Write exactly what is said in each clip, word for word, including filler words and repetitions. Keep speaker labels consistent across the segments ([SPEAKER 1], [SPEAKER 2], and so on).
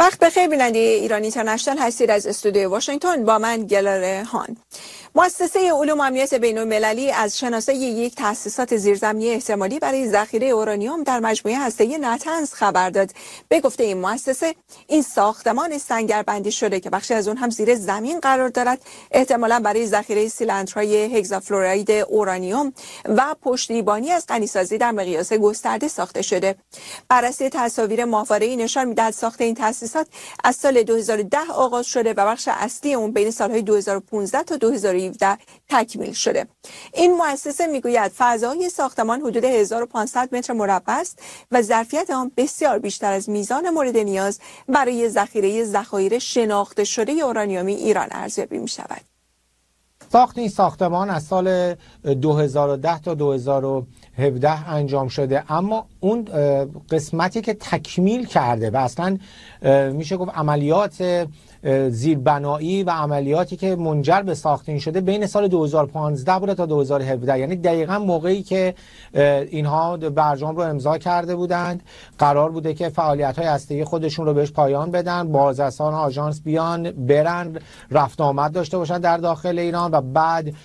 [SPEAKER 1] وقت بخیر بیننده ایران اینترنشنال هستید از استودیو واشنگتن. با من گلاره هان. مؤسسه علوم امنیت بین المللی از شناسایی یک تأسیسات زیرزمینی احتمالی برای ذخیره اورانیوم در مجموعه هسته‌ای نتنز خبر داد. به گفته این مؤسسه، این ساختمان سنگربندی شده که بخشی از اون هم زیر زمین قرار دارد، احتمالاً برای ذخیره سیلندرهای هگزافلوراید اورانیوم و پشتیبانی از غنیسازی در مقیاس گسترده ساخته شده. بررسی تصاویر ماهواره‌ای نشان می‌دهد ساخت این تأسیسات از سال دو هزار و ده آغاز شده و بخش اصلی اون بین سال‌های دو هزار و پانزده تا دو هزار و هفده تکمیل شده. این مؤسسه میگوید فضای ساختمان حدود هزار و پانصد متر مربع است و ظرفیت آن بسیار بیشتر از میزان مورد نیاز برای ذخیره ذخایر شناخته شده اورانیومی ایران ارزیابی می شود.
[SPEAKER 2] ساخت این ساختمان از سال دو هزار و ده تا دو هزار و هفده انجام شده، اما اون قسمتی که تکمیل کرده و اصلا میشه گفت عملیات زیربنایی و عملیاتی که منجر به ساخت این شده بین سال دو هزار و پانزده بوده تا دو هزار و هفده، یعنی دقیقاً موقعی که اینها برجام رو امضا کرده بودند قرار بوده که فعالیت‌های هسته‌ای خودشون رو بهش پایان بدن، بازرسان آژانس بیان برن رفت آمد داشته باشن در داخل ایران و بعد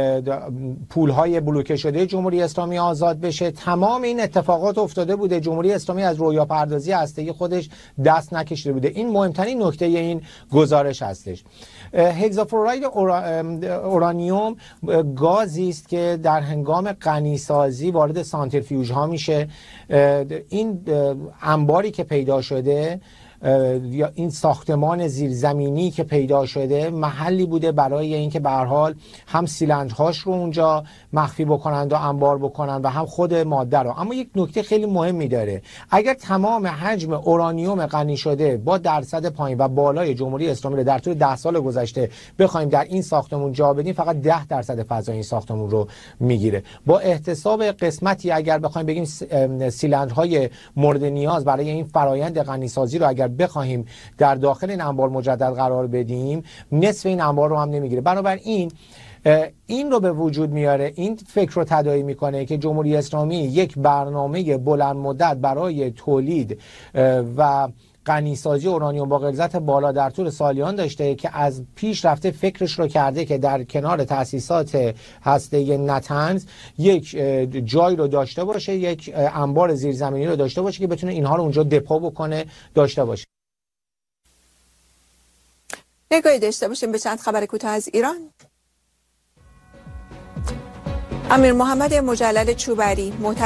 [SPEAKER 2] پول‌های بلوکه شده جمهوری اسلامی آزاد بشه. تمام این اتفاقات افتاده بوده، جمهوری اسلامی از رویا پردازی هسته‌ای خودش دست نکشیده بوده. این مهمترین نکته این گزارش هستش. هگزافلوراید اورانیوم گازی است که در هنگام غنیسازی وارد سانتریفیوژ ها میشه. این انباری که پیدا شده یا این ساختمان زیرزمینی که پیدا شده محلی بوده برای اینکه به هر حال هم سیلندرهاش رو اونجا مخفی بکنند و انبار بکنند و هم خود ماده رو. اما یک نکته خیلی مهمی داره، اگر تمام حجم اورانیوم غنی شده با درصد پایین و بالای جمهوری اسلامی رو در طول ده سال گذشته بخوایم در این ساختمون جا بدیم، فقط ده درصد فضای این ساختمون رو میگیره. با احتساب قسمتی اگر بخوایم بگیم سیلندرهای مورد نیاز برای این فرایند غنیسازی رو اگر بخواهیم در داخل این انبار مجدد قرار بدیم، نصف این انبار رو هم نمیگیره. بنابراین این رو به وجود میاره، این فکر رو تداعی میکنه که جمهوری اسلامی یک برنامه بلند مدت برای تولید و غنیسازی اورانیوم با غلظت بالا در طول سالیان داشته که از پیش رفته فکرش رو کرده که در کنار تأسیسات هسته‌ای نتنز یک جای رو داشته باشه، یک انبار زیرزمینی رو داشته باشه که بتونه اینها رو اونجا دپو بکنه داشته باشه.
[SPEAKER 1] نگاهی داشته باشیم به چند خبر کوتاه از ایران. امیر محمد مجلل چوبری